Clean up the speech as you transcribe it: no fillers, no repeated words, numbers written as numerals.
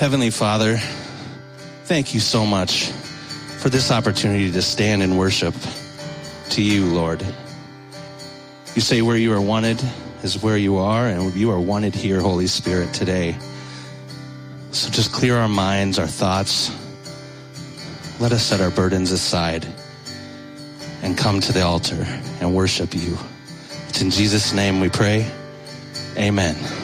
Heavenly Father, thank you so much for this opportunity to stand and worship to you, Lord. You say where you are wanted is where you are, and you are wanted here, Holy Spirit, today. So just clear our minds, our thoughts. Let us set our burdens aside and come to the altar and worship you. It's in Jesus' name we pray. Amen.